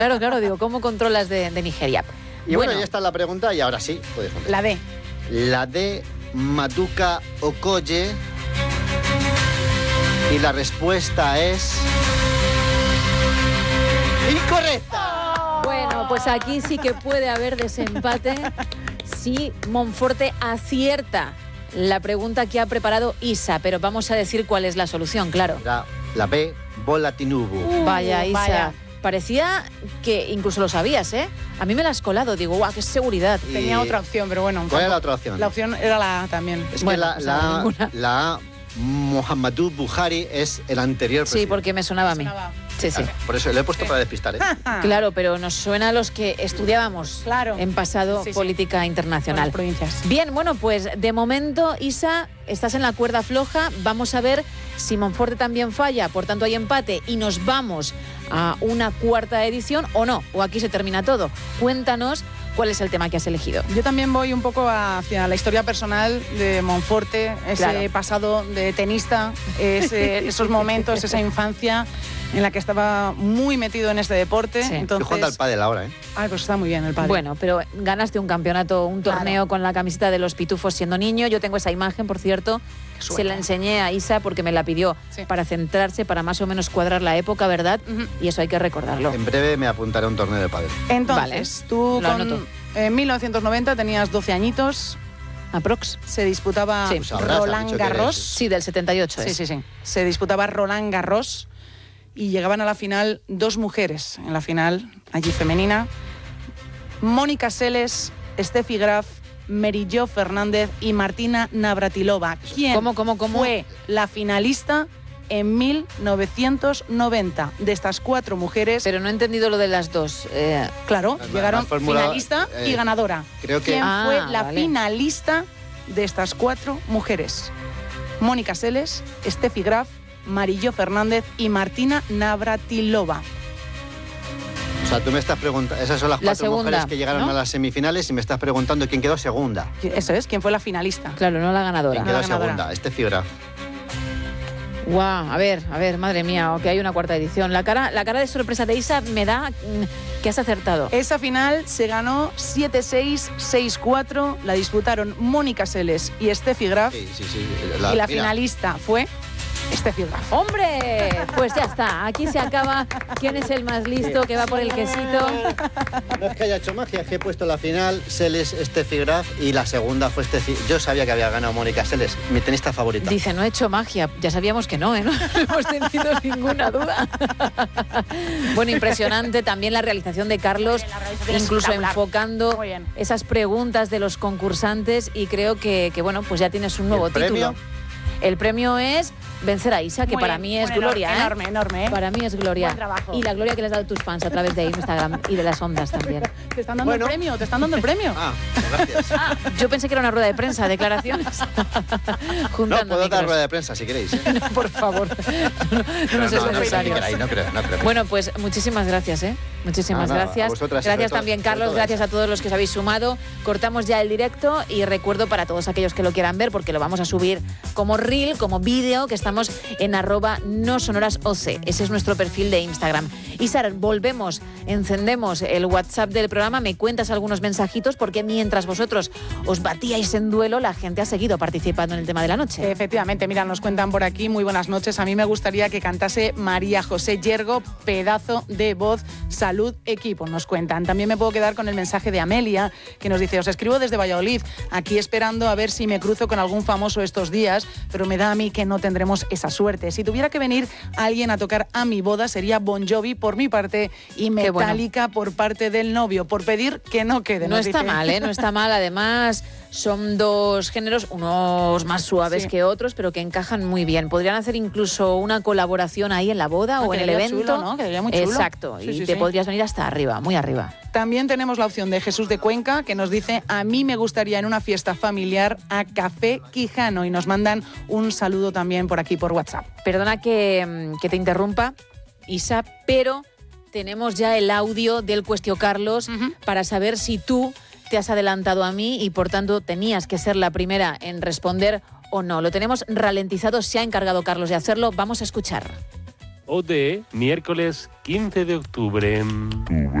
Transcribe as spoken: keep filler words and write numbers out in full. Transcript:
Claro, claro, digo, ¿cómo controlas de, de Nigeria? Y bueno, bueno, ya está la pregunta y ahora sí puedes contestar. La D. La D, Maduka Okoye. Y la respuesta es... ¡incorrecta! Bueno, pues aquí sí que puede haber desempate si Monforte acierta la pregunta que ha preparado Isa, pero vamos a decir cuál es la solución, claro. La, la B, Bolatinubu. Uh, vaya, Isa. Vaya. Parecía que incluso lo sabías, ¿eh? A mí me la has colado, digo, guau, qué seguridad. Y... tenía otra opción, pero bueno. ¿Cuál era la otra opción? La opción era la A también. Es bueno, que la, pues la, ninguna. la A, Muhammadu Buhari, es el anterior Sí, presidente. porque me sonaba a mí. Sonaba. Sí, sí. Por eso lo he puesto para despistar, ¿eh? Claro, pero nos suena a los que estudiábamos Claro. en pasado Sí, sí. política Con internacional. las provincias. Bien, bueno, pues de momento, Isa, estás en la cuerda floja. Vamos a ver si Monforte también falla, por tanto hay empate y nos vamos a una cuarta edición o no, o aquí se termina todo. Cuéntanos cuál es el tema que has elegido. Yo también voy un poco hacia la historia personal de Monforte, ese Claro. pasado de tenista, ese, esos momentos, esa infancia en la que estaba muy metido en este deporte. Sí. Entonces, Estoy jugando al pádel ahora, ¿eh? Ay, pues está muy bien el pádel. Bueno, pero ganaste un campeonato, un torneo Claro. con la camiseta de los Pitufos siendo niño. Yo tengo esa imagen, por cierto. suerte. Se la enseñé a Isa porque me la pidió Sí. para centrarse, para más o menos cuadrar la época, ¿verdad? Ujú. Y eso hay que recordarlo. En breve me apuntaré a un torneo de pádel. Entonces, Vale. tú Lo con, anoto. en mil novecientos noventa tenías doce añitos, ¿Aprox? se disputaba Sí. Pues habrás, has Roland dicho que Garros. eres- Sí, del setenta y ocho Sí, es. sí, sí. Se disputaba Roland Garros y llegaban a la final dos mujeres en la final, allí femenina. Mónica Seles, Steffi Graf, Mary Jo Fernández y Martina Navratilova. ¿Quién ¿Cómo, cómo, cómo? fue la finalista en mil novecientos noventa? De estas cuatro mujeres, Pero no he entendido lo de las dos. Eh, claro, La- la llegaron fórmula, finalista y eh, ganadora. creo que- ¿Quién Ah, fue la vale. finalista de estas cuatro mujeres? Mónica Seles, Steffi Graf, Marillo Fernández y Martina Navratilova. O sea, tú me estás preguntando... Esas son las La cuatro segunda, mujeres que llegaron ¿no? a las semifinales y me estás preguntando quién quedó segunda. Eso es, ¿quién fue la finalista? claro, no la ganadora. ¿Quién la quedó ganadora. segunda? Este fibra. Guau, a ver, a ver, madre mía, que hay una cuarta edición. La cara, la cara de sorpresa de Isa me da mm, que has acertado. Esa final se ganó siete seis, seis cuatro, la disputaron Mónica Seles y Steffi Graf Sí, sí, sí. y la mira, finalista fue Steffi Graf. ¡Hombre! Pues ya está, aquí se acaba. ¿Quién es el más listo que va por el quesito? No es que haya hecho magia, es que he puesto la final Seles, Steffi Graf y la segunda fue Steffi. Yo sabía que había ganado Mónica Seles, mi tenista favorita. Dice, no he hecho magia. Ya sabíamos que no, ¿eh? No hemos tenido ninguna duda. Bueno, impresionante también la realización de Carlos, La realización es incluso espectacular. enfocando Muy bien. esas preguntas de los concursantes y creo que, que, bueno, pues ya tienes un nuevo ¿El premio? título. El premio es vencer a Isa, que Muy para bien, mí es un enorme, gloria, ¿eh? enorme, enorme, ¿eh? Para mí es gloria. Buen trabajo. Y la gloria que le has dado a tus fans a través de Instagram y de las ondas también. Te están dando Bueno. el premio, te están dando el premio. Ah, gracias. Yo pensé que era una rueda de prensa, declaraciones. No, Juntando puedo dar micros. rueda de prensa si queréis. ¿eh? No, por favor. No, no Pero nos es no, no, necesario. ni queráis, no creo, no creo. Bueno, pues muchísimas gracias, ¿eh? Muchísimas Nada, a gracias. vosotras y sobre Gracias todo- también, sobre Carlos. todo Gracias eso. a todos los que os habéis sumado. Cortamos ya el directo y recuerdo para todos aquellos que lo quieran ver, porque lo vamos a subir como reel, como vídeo, que estamos en arroba no sonoras oc. Ese es nuestro perfil de Instagram. Isar, volvemos, encendemos el WhatsApp del programa, me cuentas algunos mensajitos, porque mientras vosotros os batíais en duelo, la gente ha seguido participando en el tema de la noche. Efectivamente, mira, nos cuentan por aquí, muy buenas noches. A mí me gustaría que cantase María José Yergo, pedazo de voz, salud, equipo, nos cuentan. También me puedo quedar con el mensaje de Amelia, que nos dice, os escribo desde Valladolid, aquí esperando a ver si me cruzo con algún famoso estos días, pero me da a mí que no tendremos esa suerte. Si tuviera que venir alguien a tocar a mi boda, sería Bon Jovi por mi parte y Qué bueno. Metallica por parte del novio, por pedir que no quede. No nos está dice. mal, ¿eh? No está mal. Además, son dos géneros, unos más suaves Sí. que otros, pero que encajan muy bien. Podrían hacer incluso una colaboración ahí en la boda Ah, o en el quedaría evento. chulo, ¿no? Quedaría muy chulo. Exacto. Sí, y sí, te sí. podrías venir hasta arriba, muy arriba. También tenemos la opción de Jesús de Cuenca, que nos dice, a mí me gustaría en una fiesta familiar a Café Quijano, y nos mandan un saludo también por aquí, por WhatsApp. Perdona que, que te interrumpa, Isa, pero tenemos ya el audio del Cuestio Carlos Ujú. para saber si tú te has adelantado a mí y por tanto tenías que ser la primera en responder o no. Lo tenemos ralentizado, se ha encargado Carlos de hacerlo. Vamos a escuchar. O D, miércoles quince de octubre.